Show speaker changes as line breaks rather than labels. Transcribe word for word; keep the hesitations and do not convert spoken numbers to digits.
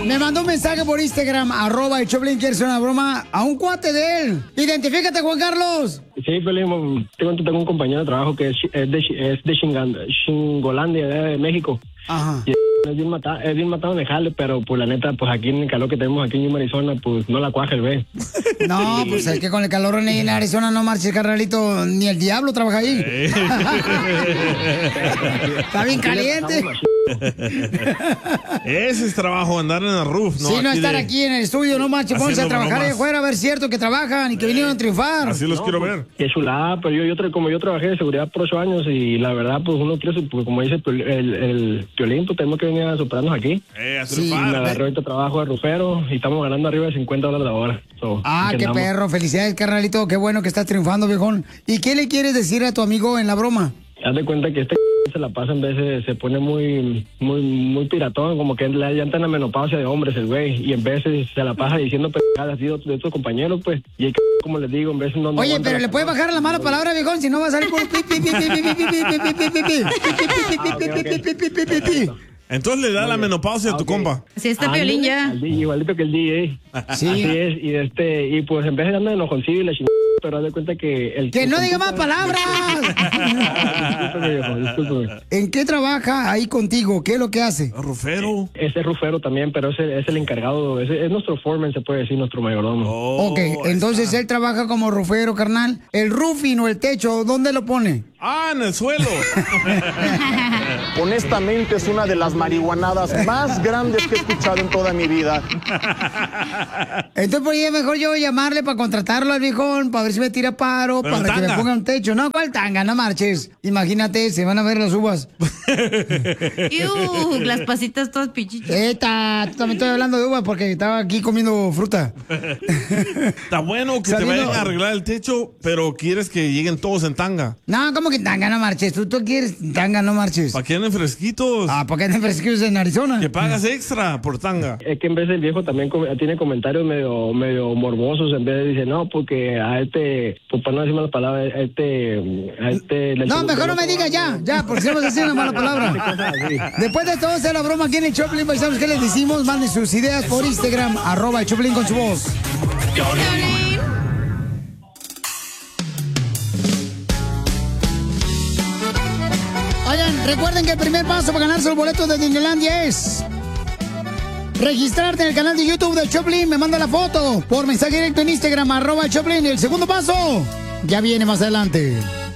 Me mandó un mensaje por Instagram, arroba el Choplin, quiere hacer una broma a un cuate de él. Identifícate, Juan Carlos.
Sí, Piolín, tengo, tengo un compañero de trabajo que es, es de, es de Chingan- Chingolandia, de México.
Ajá.
Y es bien matado, es bien matado en el jale, pero pues la neta, pues aquí en el calor que tenemos aquí en Arizona, pues no la cuaja el ve.
No, pues es que con el calor en Arizona no marches, carnalito, ni el diablo trabaja ahí. Está bien caliente.
Ese es trabajo, andar en el roof, ¿no?
Sí, no
Aquí
estar
de-
aquí en el estudio, no marches, ponse a
haciendo
trabajar
bromas.
allá afuera, a ver cierto que trabajan y que vinieron a triunfar.
Así los quiero ver.
Qué chulada, pero yo, yo tra- como yo trabajé de seguridad por ocho años y la verdad, pues uno quiere, su- pues, como dice el, el, el Piolín, pues tenemos que venir a superarnos aquí.
Eh, a
Sí,
Y me
triunfar.
agarré ahorita trabajo de rufero y estamos ganando arriba de cincuenta dólares la hora. So,
Ah,
aquí
qué
andamos.
perro, felicidades, carnalito, qué bueno que estás triunfando, viejón. ¿Y qué le quieres decir a tu amigo en la broma?
Haz de cuenta que este se la pasa en veces, se pone muy, muy, muy piratón, como que le llanta en la menopausia de hombres el güey, y en veces se la pasa diciendo pendejadas así de de otros compañeros, pues, y el como les digo, en veces no... no
Oye,
aguanta
pero
la
le puedes
calor.
bajar la mala palabra, viejón, si no va a salir por pi, pi, pi, pi, pi, pi, pi, pi, pi, pi, pi, pi, pi, pi, pi, pi.
Entonces le da la menopausia a tu
Ok.
compa.
Si está
Ándale,
Piolín ya.
al D J, igualito que el D J.
Sí.
Así es, y este, y pues en vez de andar enojoncillo y la chingada, pero haz de cuenta que el...
¡Que no
el
diga más
compita-
palabras!
Discúlpeme, viejo, discúlpeme.
¿En qué trabaja ahí contigo? ¿Qué es lo que hace?
Rufero.
Ese es rufero también, pero ese es el encargado, ese es nuestro foreman, se puede decir, nuestro mayordomo.
Oh,
Ok,
ahí
entonces
está.
él trabaja como rufero, carnal. El roofing o el techo, ¿dónde lo pone?
Ah, en el suelo.
Honestamente es una de las marihuanadas más grandes que he escuchado en toda mi vida.
Entonces, pues ya mejor yo llamarle para contratarlo al viejón, para ver si me tira paro,
Pero
para que me
tanga.
ponga un techo. No, ¿cuál tanga? No marches. Imagínate, se van a ver las uvas.
Iu, las pasitas todas pichichas.
Eta, tú también estoy hablando de uvas porque estaba aquí comiendo fruta.
Está bueno que te
Sabiendo-
vayan a arreglar el techo, pero quieres que lleguen todos en tanga.
No, ¿cómo que tanga? No marches. Tú, tú quieres tanga, no marches.
Para que anden fresquitos.
Ah, ¿por qué te fresquillos en Arizona?
Que pagas extra por tanga.
Es que en vez el viejo también com- tiene comentarios medio medio morbosos, en vez de dice, no, porque a este, pues para no decir malas palabras, a este, a este... le-
No, mejor no me digas ya, ya, porque si vamos a decir una mala palabra. Después de todo, hacer la broma aquí en el Choplin, ¿sabes qué les decimos? Manden sus ideas por Instagram, arroba el Choplin con su voz.
Piolín.
Oigan, recuerden que el primer paso para ganarse los boletos de Disneylandia es registrarte en el canal de YouTube del Choplin. Me manda la foto por mensaje directo en Instagram, arroba el Choplin. Y el segundo paso ya viene más adelante.